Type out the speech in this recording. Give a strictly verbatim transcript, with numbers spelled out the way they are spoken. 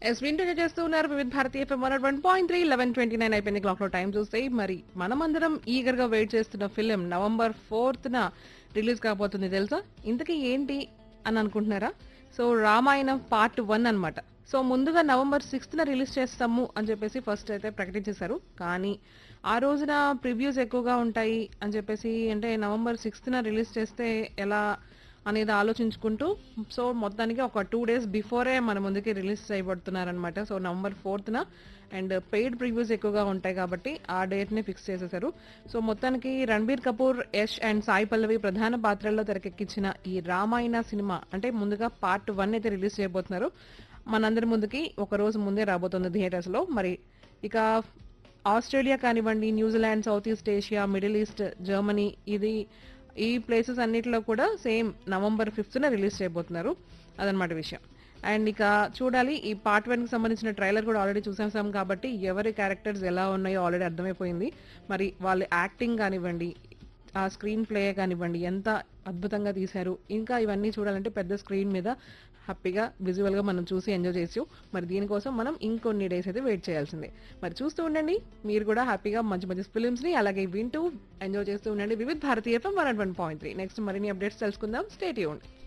yes వింటూనే చేస్తూ ఉన్నారు వివిధ భారతీయ FM one one point three eleven twenty nine అయిపోయింది క్లాక్ లో టైం చూస్తే మరి మనమందరం ఈగర్ గా వెయిట్ చేస్తున్న ఫిలిం నవంబర్ ఫోర్త్ న రిలీజ్ కాబోతుంది తెలుసా ఇంతకీ ఏంటి అని అనుకుంటున్నారా సో రామాయణం పార్ట్ వన్ అన్నమాట సో ముందుగా నవంబర్ సిక్స్త్ న రిలీజ్ చేస్తాము అని చెప్పేసి ఫస్ట్ అయితే ప్రకటించేశారు కానీ ఆ రోజున ప్రివ్యూస్ ఎక్కువగా ఉంటాయి అని చెప్పేసి అంటే నవంబర్ సిక్స్త్ న రిలీజ్ చేస్తే ఎలా అనేది ఆలోచించుకుంటూ సో మొత్తానికి ఒక టూ డేస్ బిఫోరే మన ముందుకి రిలీజ్ చేయబడుతున్నారనమాట సో నవంబర్ ఫోర్త్ న అండ్ పెయిడ్ ప్రివ్యూస్ ఎక్కువగా ఉంటాయి కాబట్టి ఆ డేట్ ని ఫిక్స్ చేసేసారు సో మొత్తానికి రణబీర్ కపూర్ యష్ అండ్ సాయి పల్లవి ప్రధాన పాత్రల్లో తెరకెక్కించిన ఈ రామాయణ సినిమా అంటే ముందుగా పార్ట్ వన్ అయితే రిలీజ్ చేయబోతున్నారు మనందరి ముందుకి ఒక రోజు ముందే రాబోతుంది థియేటర్స్ లో మరి ఇక ఆస్ట్రేలియా కానివ్వండి New Zealand south east Asia middle east Germany ఇది ఈ ప్లేసెస్ అన్నిటిలో కూడా సేమ్ నవంబర్ ఫిఫ్త్ న రిలీజ్ చేయబోతున్నారు అదనమాట విషయం అండ్ ఇక చూడాలి ఈ పార్ట్ వన్ కి సంబంధించిన ట్రైలర్ కూడా ఆల్రెడీ చూసేసాం కాబట్టి ఎవరి క్యారెక్టర్స్ ఎలా ఉన్నాయో ఆల్రెడీ అర్థమైపోయింది మరి వాళ్ళ యాక్టింగ్ కానివ్వండి ఆ స్క్రీన్ ప్లే కానివ్వండి ఎంత అద్భుతంగా తీశారు ఇంకా ఇవన్నీ చూడాలంటే పెద్ద స్క్రీన్ మీద హ్యాపీగా విజువల్ గా మనం చూసి ఎంజాయ్ చేసి మరి దీనికోసం మనం ఇంకొన్ని డేస్ అయితే వెయిట్ చేయాల్సిందే మరి చూస్తూ ఉండండి మీరు కూడా హ్యాపీగా మంచి మంచి ఫిలిమ్స్ ని అలాగే వింటూ ఎంజాయ్ చేస్తూ ఉండండి వివిధ భారతీయ FM one one point three next మరిన్ని అప్డేట్స్ తెలుసుకుందాం స్టే ట్యూన్డ్